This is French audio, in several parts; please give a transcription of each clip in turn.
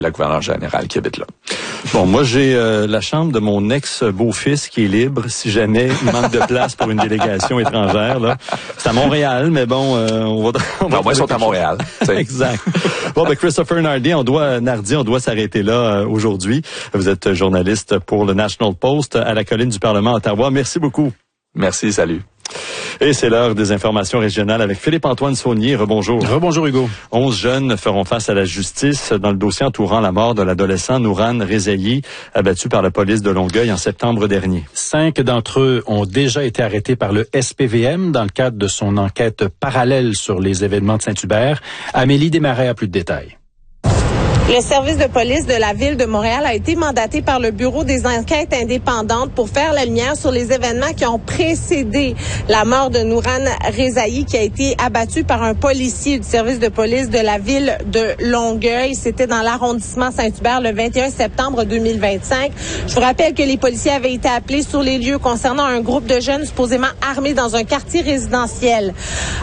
le gouverneur général qui habite là. Bon, moi, j'ai la chambre de mon ex-beau-fils qui est libre si jamais il manque de place pour une délégation étrangère. Là. C'est à Montréal, mais bon, on va moi, ils sont à Montréal. Exact. Bon, ben Christopher Nardi, on doit s'arrêter là aujourd'hui. Vous êtes journaliste pour le National Post à la colline du Parlement à Ottawa. Merci beaucoup. Merci, salut. Et c'est l'heure des informations régionales avec Philippe-Antoine Saunier. Rebonjour. Rebonjour Hugo. 11 jeunes feront face à la justice dans le dossier entourant la mort de l'adolescent Nouran Rezaï, abattu par la police de Longueuil en septembre dernier. 5 d'entre eux ont déjà été arrêtés par le SPVM dans le cadre de son enquête parallèle sur les événements de Saint-Hubert. Amélie Desmarais a plus de détails. Le service de police de la Ville de Montréal a été mandaté par le Bureau des enquêtes indépendantes pour faire la lumière sur les événements qui ont précédé la mort de Nouran Rezaï, qui a été abattu par un policier du service de police de la Ville de Longueuil. C'était dans l'arrondissement Saint-Hubert le 21 septembre 2025. Je vous rappelle que les policiers avaient été appelés sur les lieux concernant un groupe de jeunes supposément armés dans un quartier résidentiel.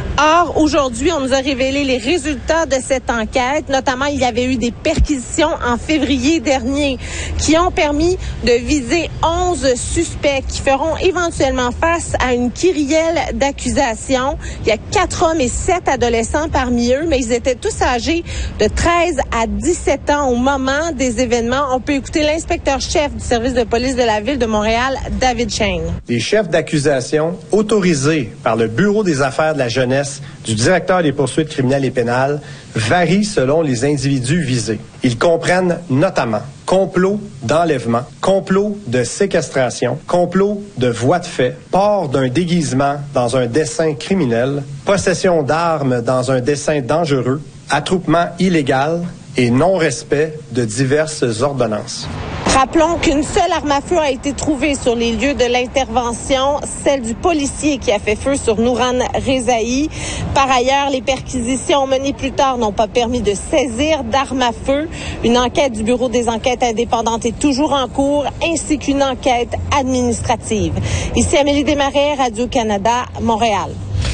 Or, aujourd'hui, on nous a révélé les résultats de cette enquête. Notamment, il y avait eu des perquisitions en février dernier qui ont permis de viser 11 suspects qui feront éventuellement face à une kyrielle d'accusations. Il y a 4 hommes et 7 adolescents parmi eux, mais ils étaient tous âgés de 13 à 17 ans au moment des événements. On peut écouter l'inspecteur-chef du service de police de la Ville de Montréal, David Cheng. Les chefs d'accusation autorisés par le Bureau des affaires de la jeunesse du directeur des poursuites criminelles et pénales varient selon les individus visés. Ils comprennent notamment complot d'enlèvement, complot de séquestration, complot de voie de fait, port d'un déguisement dans un dessein criminel, possession d'armes dans un dessein dangereux, attroupement illégal et non-respect de diverses ordonnances. Rappelons qu'une seule arme à feu a été trouvée sur les lieux de l'intervention, celle du policier qui a fait feu sur Nouran Rezaï. Par ailleurs, les perquisitions menées plus tard n'ont pas permis de saisir d'armes à feu. Une enquête du Bureau des enquêtes indépendantes est toujours en cours, ainsi qu'une enquête administrative. Ici Amélie Desmarais, Radio-Canada, Montréal.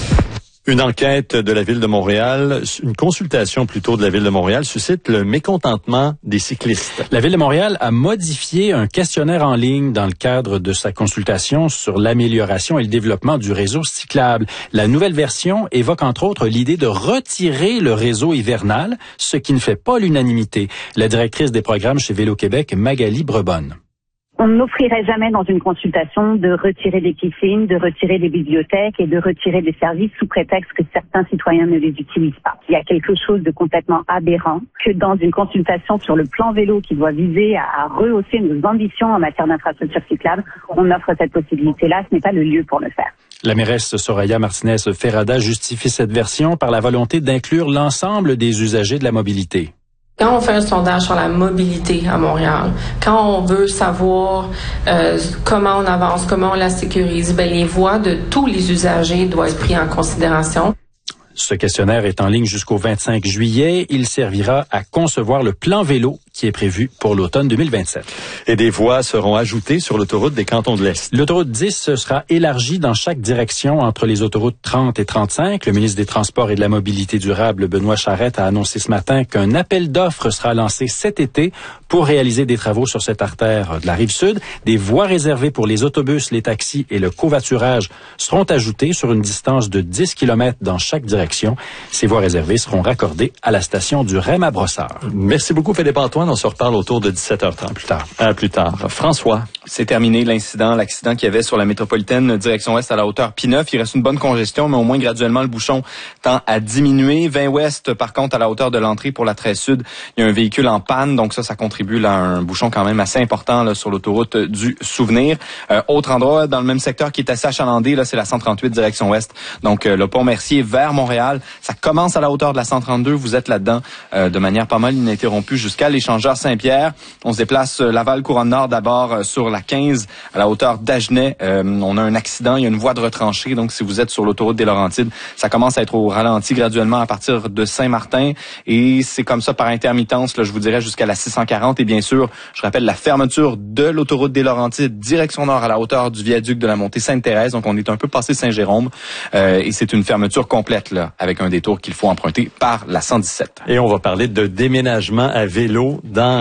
Une enquête de la Ville de Montréal, une consultation plutôt de la Ville de Montréal suscite le mécontentement des cyclistes. La Ville de Montréal a modifié un questionnaire en ligne dans le cadre de sa consultation sur l'amélioration et le développement du réseau cyclable. La nouvelle version évoque entre autres l'idée de retirer le réseau hivernal, ce qui ne fait pas l'unanimité. La directrice des programmes chez Vélo-Québec, Magali Brebonne. On n'offrirait jamais dans une consultation de retirer des piscines, de retirer des bibliothèques et de retirer des services sous prétexte que certains citoyens ne les utilisent pas. Il y a quelque chose de complètement aberrant que dans une consultation sur le plan vélo qui doit viser à rehausser nos ambitions en matière d'infrastructure cyclable, on offre cette possibilité-là. Ce n'est pas le lieu pour le faire. La mairesse Soraya Martinez-Ferrada justifie cette version par la volonté d'inclure l'ensemble des usagers de la mobilité. Quand on fait un sondage sur la mobilité à Montréal, quand on veut savoir comment on avance, comment on la sécurise, les voix de tous les usagers doivent être prises en considération. Ce questionnaire est en ligne jusqu'au 25 juillet. Il servira à concevoir le plan vélo qui est prévu pour l'automne 2027. Et des voies seront ajoutées sur l'autoroute des Cantons de l'Est. L'autoroute 10 sera élargie dans chaque direction entre les autoroutes 30 et 35. Le ministre des Transports et de la Mobilité durable, Benoît Charette, a annoncé ce matin qu'un appel d'offres sera lancé cet été pour réaliser des travaux sur cette artère de la Rive-Sud. Des voies réservées pour les autobus, les taxis et le covoiturage seront ajoutées sur une distance de 10 km dans chaque direction. Ces voies réservées seront raccordées à la station du REM à Brossard. Merci beaucoup, Philippe-Antoine. On se reparle autour de 17h30. Plus tard. Plus tard. François. C'est terminé l'accident qu'il y avait sur la métropolitaine direction ouest à la hauteur P9. Il reste une bonne congestion, mais au moins graduellement le bouchon tend à diminuer. 20 ouest, par contre, à la hauteur de l'entrée pour la 13 sud, il y a un véhicule en panne, donc ça contribue là, à un bouchon quand même assez important là, sur l'autoroute du Souvenir. Autre endroit dans le même secteur qui est assez achalandé, là, c'est la 138 direction ouest. Donc le pont Mercier vers Montréal, ça commence à la hauteur de la 132. Vous êtes là-dedans de manière pas mal ininterrompue jusqu'à l'échangeur Saint-Pierre. On se déplace Laval-Couronne-Nord d'abord sur la 15 à la hauteur d'Agenais. On a un accident, il y a une voie de retranchée. Donc si vous êtes sur l'autoroute des Laurentides, ça commence à être au ralenti graduellement à partir de Saint-Martin. Et c'est comme ça par intermittence, là, je vous dirais jusqu'à la 640. Et bien sûr, je rappelle la fermeture de l'autoroute des Laurentides, direction nord à la hauteur du viaduc de la montée Sainte-Thérèse. Donc on est un peu passé Saint-Jérôme. Et c'est une fermeture complète là, avec un détour qu'il faut emprunter par la 117. Et on va parler de déménagement à vélo dans